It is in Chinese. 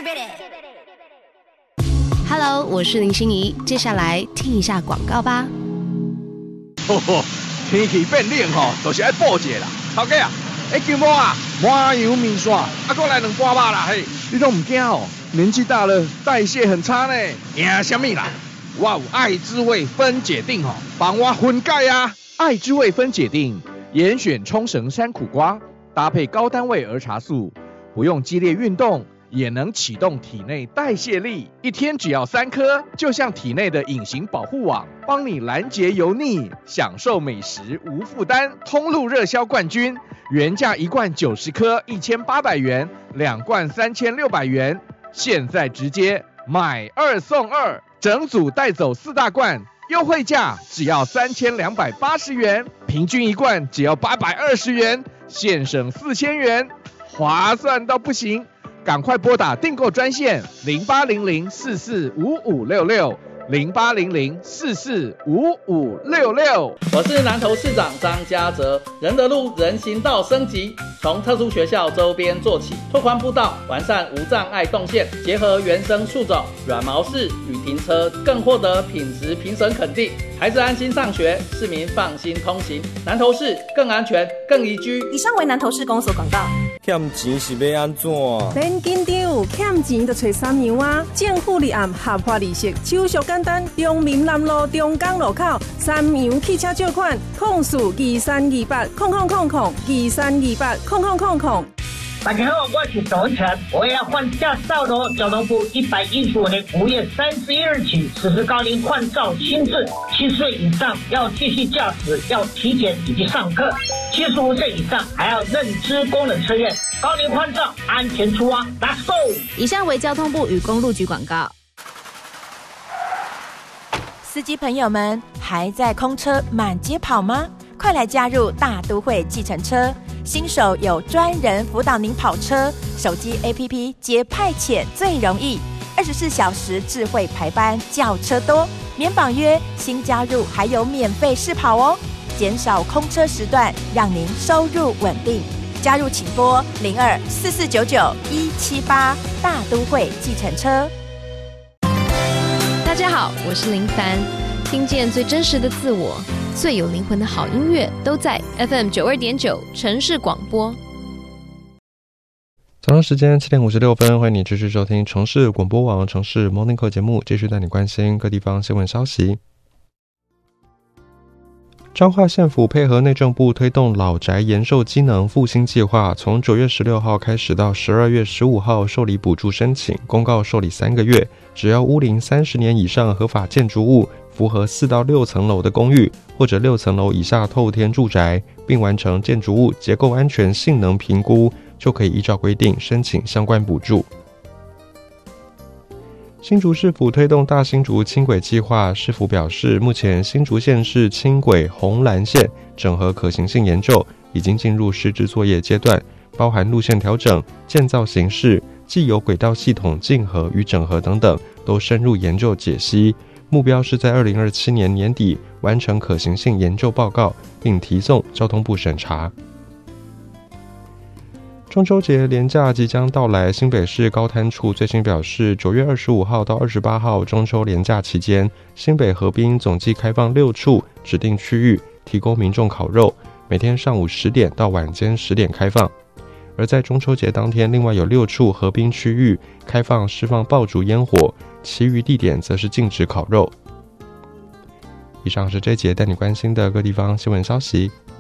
Hello， 我是林心怡，接下来听一下广告吧。 天气变冷吼，就是爱补一下啦。头家啊，叫毛啊，麻油面线，再来2盘肉啦嘿。你都唔惊哦？年纪大了，代谢很差呢。惊什么啦？我有爱滋味分解定吼，帮我分解啊！爱滋味分解定，严选冲绳山苦瓜，搭配高单位儿茶素，不用激烈运动也能启动体内代谢力，一天只要3颗，就像体内的隐形保护网，帮你拦截油腻，享受美食无负担。通路热销冠军，原价1罐90颗1800元，2罐3600元，现在直接买2送2，整组带走4大罐，优惠价只要3280元，平均1罐只要820元，现省4000元，划算到不行！赶快拨打订购专线0800445566，0800445566。 我是南投市长张嘉泽，仁德路人行道升级，从特殊学校周边做起，拓宽步道，完善无障碍动线，结合原生树种、软毛式与停车，更获得品质评审肯定。孩子安心上学，市民放心通行，南投市更安全、更宜居。 以上为南投市公所广告。 欠钱是要安怎？ 免紧张，欠钱就找三娘啊！政府立案合法利息，手续简单。中民南路中港路口，三洋汽车借款，0428000023280000。 大家好，我是周文成，我要换驾照咯。交通部115年5月31日起实施高龄换照新制，7岁以上要继续驾驶，要体检以及上课；75岁以上还要认知功能测验。高龄换照，安全出发 ，Let's go！ 以上为交通部与公路局广告。 司机朋友们，还在空车满街跑吗？快来加入大都会计程车，新手有专人辅导您跑车，手机 APP 接派遣最容易，24小时智慧排班，叫车多，免绑约，新加入还有免费试跑哦，减少空车时段，让您收入稳定。加入请拨0244991178，大都会计程车。 大家好，我是林凡，听见最真实的自我，最有灵魂的好音乐都在 FM92.9 城市广播。 早上时间7点56分，欢迎你持续收听城市广播网城市 Morning Call 节目，继续带你关心各地方新闻消息。彰化县府配合内政部推动老宅延寿机能复兴计划，从9月16号开始到12月15号受理补助申请，公告受理3个月，只要屋龄30年以上合法建筑物，符合4到6层楼的公寓或者6层楼以下透天住宅，并完成建筑物结构安全性能评估，就可以依照规定申请相关补助。新竹市府推动大新竹轻轨计划，市府表示，目前新竹县市轻轨红蓝线整合可行性研究已经进入实质作业阶段，包含路线调整、建造形式、既有轨道系统竞合与整合等等，都深入研究解析。目标是在2027年年底完成可行性研究报告，并提送交通部审查。中秋节连假即将到来，新北市高滩处最新表示，9月25号到28号中秋连假期间，新北河滨总计开放6处指定区域，提供民众烤肉，每天上午10点到晚间10点开放。而在中秋节当天，另外有6处河滨区域开放释放爆竹烟火，其余地点则是禁止烤肉。以上是这一节带你关心的各地方新闻消息。